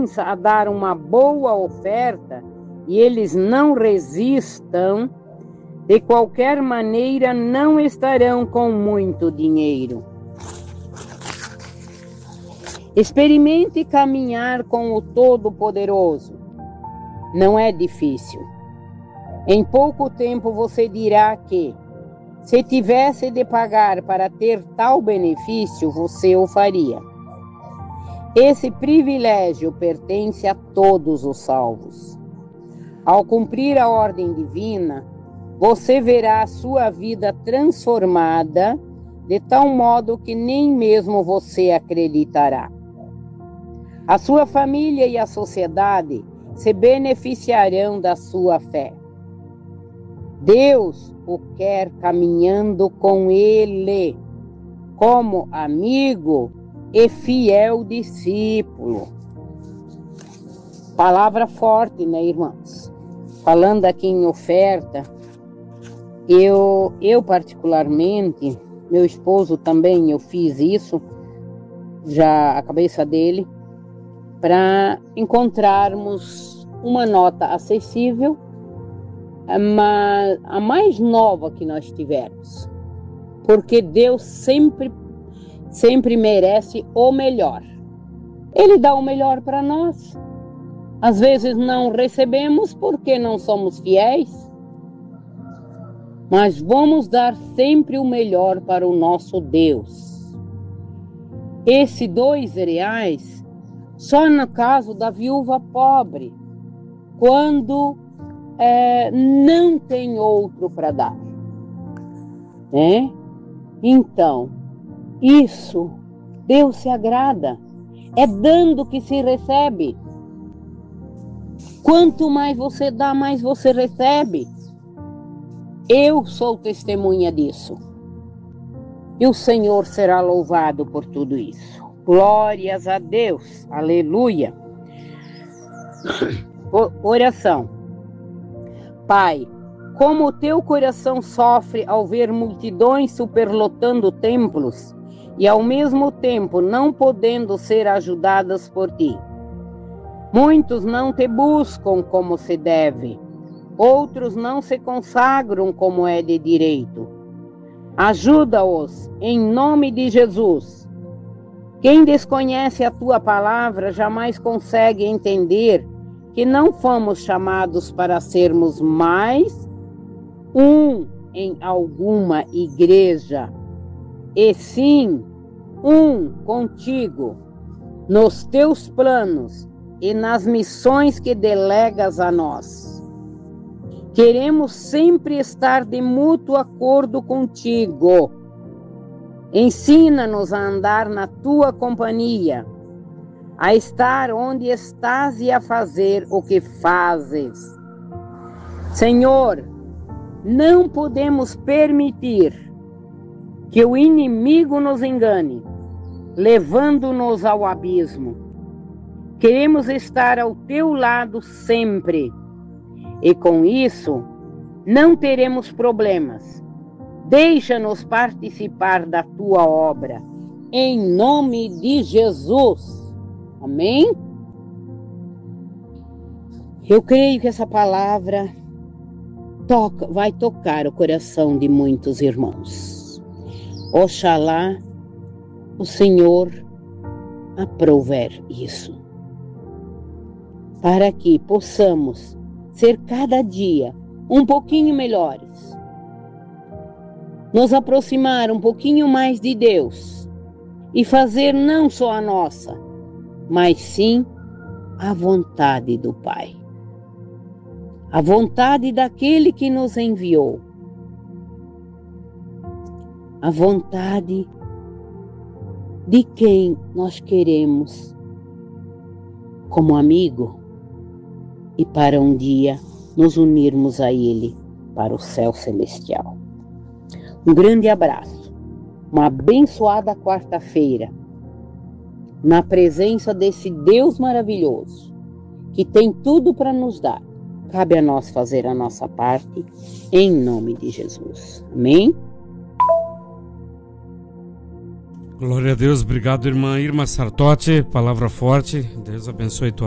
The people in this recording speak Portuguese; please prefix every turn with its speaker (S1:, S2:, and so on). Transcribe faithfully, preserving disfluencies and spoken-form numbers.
S1: convença a dar uma boa oferta e eles não resistam, de qualquer maneira não estarão com muito dinheiro. Experimente caminhar com o Todo-Poderoso. Não é difícil. Em pouco tempo você dirá que, se tivesse de pagar para ter tal benefício, você o faria. Esse privilégio pertence a todos os salvos. Ao cumprir a ordem divina, você verá a sua vida transformada de tal modo que nem mesmo você acreditará. A sua família e a sociedade se beneficiarão da sua fé. Deus o quer caminhando com ele, como amigo e fiel discípulo. Palavra forte, né, irmãos? Falando aqui em oferta, eu, eu particularmente, meu esposo também, eu fiz isso, já a cabeça dele, para encontrarmos uma nota acessível, mas a mais nova que nós tivermos, porque Deus sempre, sempre merece o melhor. Ele dá o melhor para nós. Às vezes não recebemos porque não somos fiéis, mas vamos dar sempre o melhor para o nosso Deus. Esse dois reais, só no caso da viúva pobre, quando é, não tem outro para dar, né? Então, isso, Deus se agrada. É dando que se recebe. Quanto mais você dá, mais você recebe. Eu sou testemunha disso. E o Senhor será louvado por tudo isso. Glórias a Deus. Aleluia. Oração. Pai, como o teu coração sofre ao ver multidões superlotando templos e ao mesmo tempo não podendo ser ajudadas por ti. Muitos não te buscam como se deve, outros não se consagram como é de direito. Ajuda-os em nome de Jesus. Quem desconhece a tua palavra jamais consegue entender que não fomos chamados para sermos mais um em alguma igreja, e sim um contigo, nos teus planos e nas missões que delegas a nós. Queremos sempre estar de mútuo acordo contigo. Ensina-nos a andar na tua companhia, a estar onde estás e a fazer o que fazes. Senhor, não podemos permitir que o inimigo nos engane, levando-nos ao abismo. Queremos estar ao teu lado sempre, e com isso não teremos problemas. Deixa-nos participar da tua obra, em nome de Jesus. Amém? Eu creio que essa palavra toca, vai tocar o coração de muitos irmãos. Oxalá o Senhor aprover isso, para que possamos ser cada dia um pouquinho melhores, nos aproximar um pouquinho mais de Deus e fazer não só a nossa, mas sim a vontade do Pai, a vontade daquele que nos enviou, a vontade de quem nós queremos como amigo, e para um dia nos unirmos a Ele para o céu celestial. Um grande abraço, uma abençoada quarta-feira, na presença desse Deus maravilhoso, que tem tudo para nos dar. Cabe a nós fazer a nossa parte, em nome de Jesus. Amém?
S2: Glória a Deus, obrigado, irmã Irma Sartotti, palavra forte. Deus abençoe tua